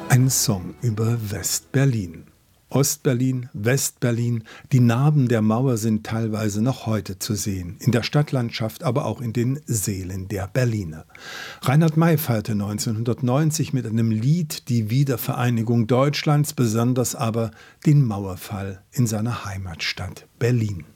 Ein Song über West-Berlin. Ost-Berlin, West-Berlin, die Narben der Mauer sind teilweise noch heute zu sehen, in der Stadtlandschaft, aber auch in den Seelen der Berliner. Reinhard May feierte 1990 mit einem Lied die Wiedervereinigung Deutschlands, besonders aber den Mauerfall in seiner Heimatstadt Berlin.